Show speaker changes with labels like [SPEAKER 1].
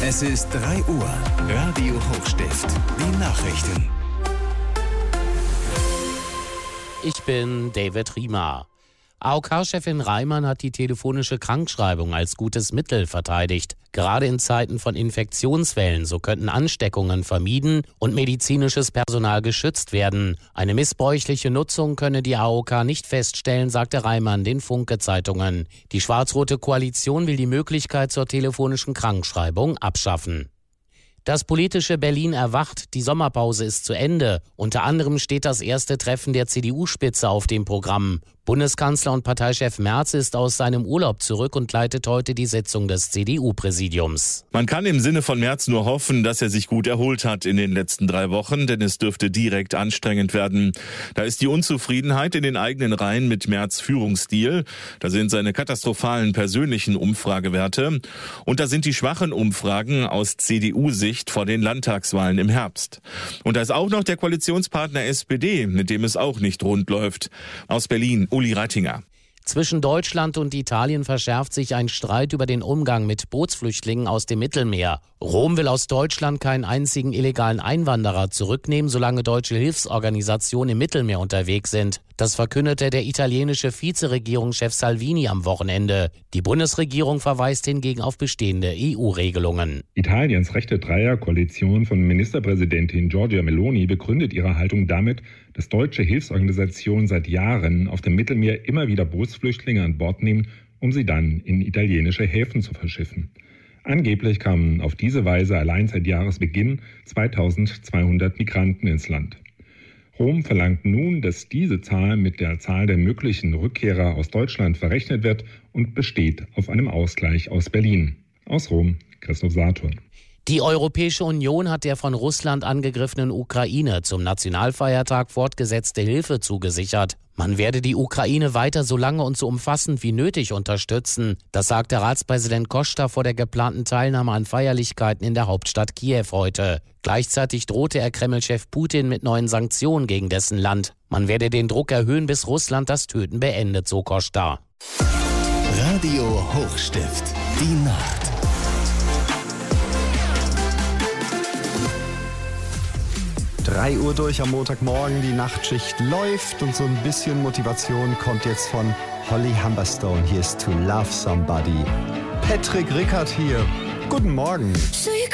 [SPEAKER 1] Es ist 3 Uhr. Radio Hochstift. Die Nachrichten.
[SPEAKER 2] Ich bin David Riemer. AOK-Chefin Reimann hat die telefonische Krankschreibung als gutes Mittel verteidigt. Gerade in Zeiten von Infektionswellen, so könnten Ansteckungen vermieden und medizinisches Personal geschützt werden. Eine missbräuchliche Nutzung könne die AOK nicht feststellen, sagte Reimann den Funke-Zeitungen. Die schwarz-rote Koalition will die Möglichkeit zur telefonischen Krankschreibung abschaffen. Das politische Berlin erwacht, die Sommerpause ist zu Ende. Unter anderem steht das erste Treffen der CDU-Spitze auf dem Programm. Bundeskanzler und Parteichef Merz ist aus seinem Urlaub zurück und leitet heute die Sitzung des CDU-Präsidiums.
[SPEAKER 3] Man kann im Sinne von Merz nur hoffen, dass er sich gut erholt hat in den letzten 3 Wochen, denn es dürfte direkt anstrengend werden. Da ist die Unzufriedenheit in den eigenen Reihen mit Merz' Führungsstil. Da sind seine katastrophalen persönlichen Umfragewerte. Und da sind die schwachen Umfragen aus CDU-Sicht vor den Landtagswahlen im Herbst. Und da ist auch noch der Koalitionspartner SPD, mit dem es auch nicht rund läuft. Aus Berlin, Uli Reitinger.
[SPEAKER 2] Zwischen Deutschland und Italien verschärft sich ein Streit über den Umgang mit Bootsflüchtlingen aus dem Mittelmeer. Rom will aus Deutschland keinen einzigen illegalen Einwanderer zurücknehmen, solange deutsche Hilfsorganisationen im Mittelmeer unterwegs sind. Das verkündete der italienische Vizeregierungschef Salvini am Wochenende. Die Bundesregierung verweist hingegen auf bestehende EU-Regelungen.
[SPEAKER 4] Italiens rechte Dreierkoalition von Ministerpräsidentin Giorgia Meloni begründet ihre Haltung damit, dass deutsche Hilfsorganisationen seit Jahren auf dem Mittelmeer immer wieder Bootsflüchtlinge an Bord nehmen, um sie dann in italienische Häfen zu verschiffen. Angeblich kamen auf diese Weise allein seit Jahresbeginn 2200 Migranten ins Land. Rom verlangt nun, dass diese Zahl mit der Zahl der möglichen Rückkehrer aus Deutschland verrechnet wird und besteht auf einem Ausgleich aus Berlin. Aus Rom, Christoph Saturn.
[SPEAKER 2] Die Europäische Union hat der von Russland angegriffenen Ukraine zum Nationalfeiertag fortgesetzte Hilfe zugesichert. Man werde die Ukraine weiter so lange und so umfassend wie nötig unterstützen. Das sagte Ratspräsident Costa vor der geplanten Teilnahme an Feierlichkeiten in der Hauptstadt Kiew heute. Gleichzeitig drohte er Kreml-Chef Putin mit neuen Sanktionen gegen dessen Land. Man werde den Druck erhöhen, bis Russland das Töten beendet, so Costa.
[SPEAKER 1] Radio Hochstift. Die Nacht.
[SPEAKER 5] Drei Uhr durch am Montagmorgen, die Nachtschicht läuft und so ein bisschen Motivation kommt jetzt von Holly Humberstone. Hier ist To Love Somebody. Patrick Rickard hier. Guten Morgen.